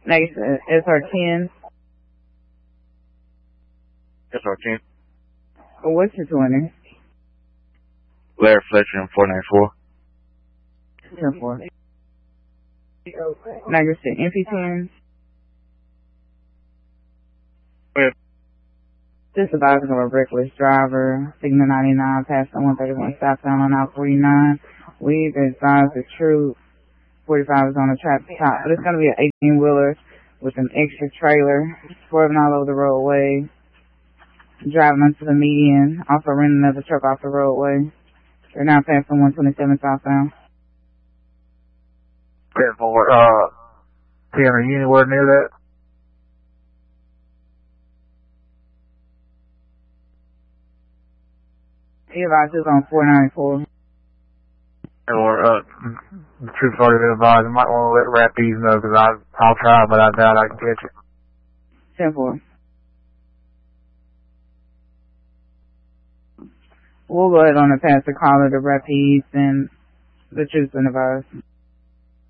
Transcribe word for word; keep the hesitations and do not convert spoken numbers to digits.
Next, uh, S R ten. S R ten. What's your twenty? Larry Fletcher in four nine four. ten four. Now you're saying M P ten. Yeah. This advising of a reckless driver, signal ninety-nine, past the one thirty-one southbound on I forty-nine. We've advised the truth. forty-five is on the traffic stop, but it's going to be an eighteen-wheeler with an extra trailer, swerving all over the roadway, driving onto the median, also renting another truck off the roadway. They're now passing one twenty-seven southbound. ten four, uh, Tim, are you anywhere near that? He advises on four ninety-four. Or, uh, the troop's already been advised. I might want to let Rapides know, because I'll try, but I doubt I can catch it. ten four. We'll go ahead on and pass the caller to Rapides and the troops been advised.